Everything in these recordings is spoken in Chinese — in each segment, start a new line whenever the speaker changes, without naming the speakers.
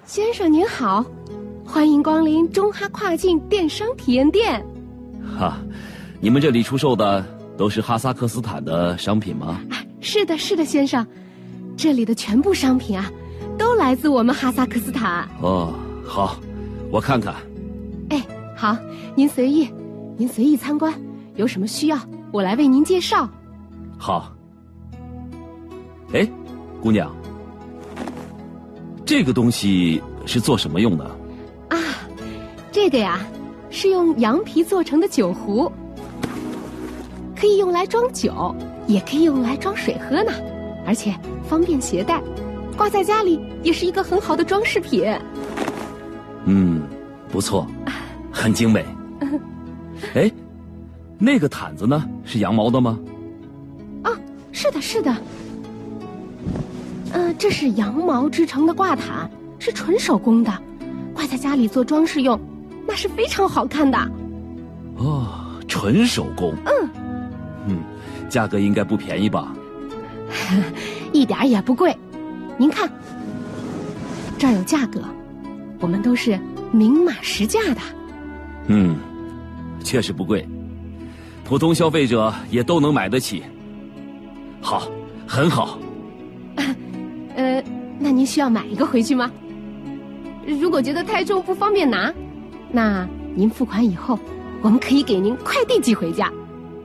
先生您好，欢迎光临中哈跨境电商体验店。
哈，你们这里出售的都是哈萨克斯坦的商品吗？
是的，是的，先生，这里的全部商品啊，都来自我们哈萨克斯坦。
哦，好，我看看。
哎，好，您随意参观，有什么需要我来为您介绍。
好。哎，姑娘，这个东西是做什么用的？
啊，这个呀，是用羊皮做成的酒壶，可以用来装酒，也可以用来装水喝呢，而且方便携带，挂在家里也是一个很好的装饰品。
不错，很精美。哎，那个毯子呢，是羊毛的吗？
啊，是的，是的。这是羊毛织成的挂毯，是纯手工的，挂在家里做装饰用，那是非常好看的。
哦，纯手工。价格应该不便宜吧？
一点也不贵。您看，这儿有价格，我们都是明码实价的。
确实不贵，普通消费者也都能买得起。好，很好。
那您需要买一个回去吗？如果觉得太重不方便拿，那您付款以后，我们可以给您快递寄回家。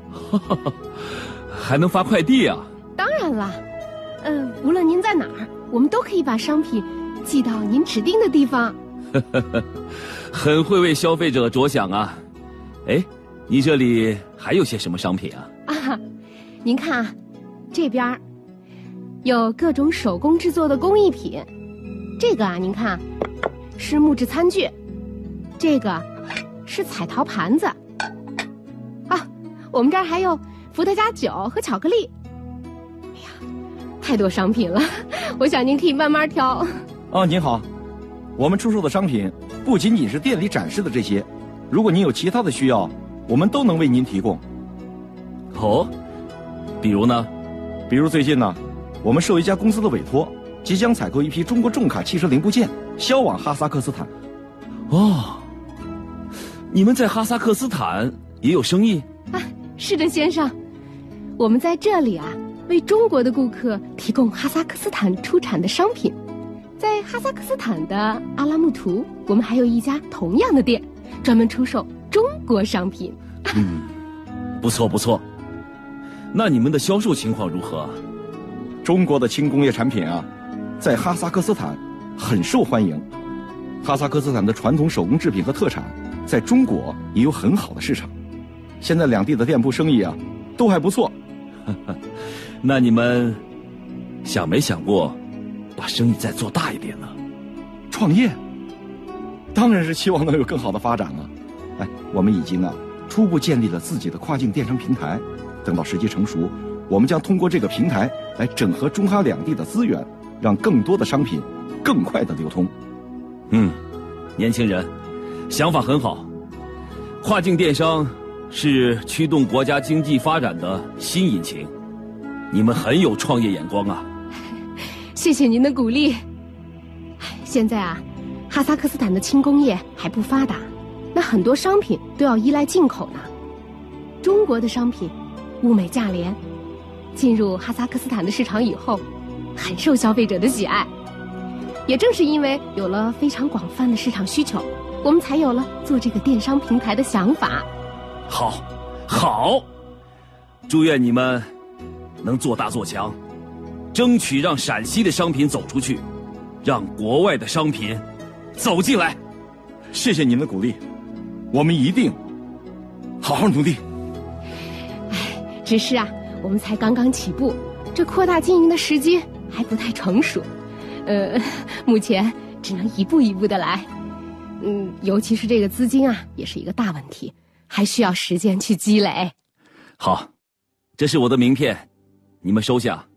还能发快递啊？
当然了，无论您在哪儿，我们都可以把商品寄到您指定的地方。
很会为消费者着想啊。哎，你这里还有些什么商品啊？
您看啊，这边有各种手工制作的工艺品。这个啊，您看，是木质餐具，这个是彩陶盘子。我们这儿还有伏特加酒和巧克力。哎呀，太多商品了，我想您可以慢慢挑。
您好，我们出售的商品不仅仅是店里展示的这些，如果您有其他的需要，我们都能为您提供。
哦，比如呢？
比如最近呢，我们受一家公司的委托，即将采购一批中国重卡汽车零部件，销往哈萨克斯坦。
哦，你们在哈萨克斯坦也有生意？
是的，先生，我们在这里啊，为中国的顾客提供哈萨克斯坦出产的商品。在哈萨克斯坦的阿拉木图，我们还有一家同样的店，专门出售中国商品。
不错不错。那你们的销售情况如何？
中国的轻工业产品啊，在哈萨克斯坦很受欢迎。哈萨克斯坦的传统手工制品和特产，在中国也有很好的市场。现在两地的店铺生意啊，都还不错。
那你们想没想过把生意再做大一点呢？
创业当然是期望能有更好的发展了。我们已经初步建立了自己的跨境电商平台，等到时机成熟，我们将通过这个平台来整合中哈两地的资源，让更多的商品更快的流通。
年轻人，想法很好。跨境电商是驱动国家经济发展的新引擎，你们很有创业眼光啊！
谢谢您的鼓励。现在啊，哈萨克斯坦的轻工业还不发达，那很多商品都要依赖进口呢。中国的商品物美价廉，进入哈萨克斯坦的市场以后，很受消费者的喜爱。也正是因为有了非常广泛的市场需求，我们才有了做这个电商平台的想法。
好，祝愿你们能做大做强，争取让陕西的商品走出去，让国外的商品走进来。
谢谢您的鼓励，我们一定好好努力。
只是啊，我们才刚刚起步，这扩大经营的时机还不太成熟，目前只能一步一步的来。尤其是这个资金啊，也是一个大问题，还需要时间去积累。
好，这是我的名片，你们收下。